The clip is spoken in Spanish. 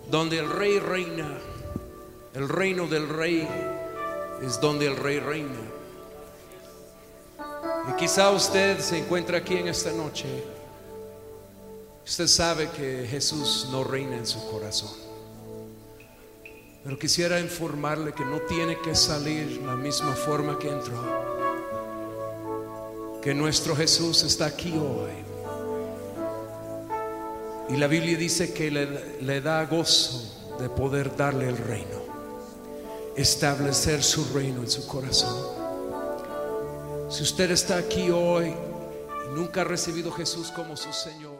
donde el rey reina. El reino del rey es donde el rey reina. Y quizá usted se encuentra aquí en esta noche. Usted sabe que Jesús no reina en su corazón, pero quisiera informarle que no tiene que salir la misma forma que entró, que nuestro Jesús está aquí hoy. Y la Biblia dice que le da gozo de poder darle el reino, establecer su reino en su corazón. Si usted está aquí hoy y nunca ha recibido a Jesús como su Señor,